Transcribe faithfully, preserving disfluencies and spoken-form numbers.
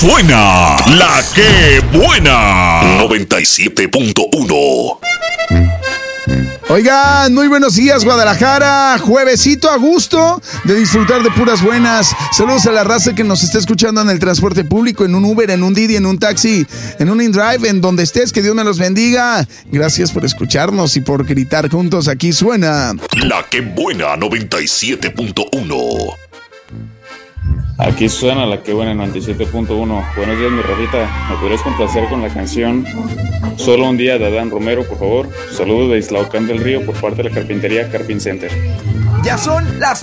Suena la que buena. noventa y siete punto uno. Oigan, muy buenos días, Guadalajara. Juevesito a gusto de disfrutar de puras buenas. Saludos a la raza que nos está escuchando en el transporte público, en un Uber, en un Didi, en un taxi, en un InDrive, en donde estés. Que Dios me los bendiga. Gracias por escucharnos y por gritar juntos. Aquí suena La que buena noventa y siete punto uno. Aquí suena la que buena noventa y siete punto uno. Buenos días, mi Rafita. ¿Me podrías complacer con la canción Solo un día de Adán Romero, por favor? Saludos de Islaocán del Río por parte de la carpintería Carpin Center. Ya son las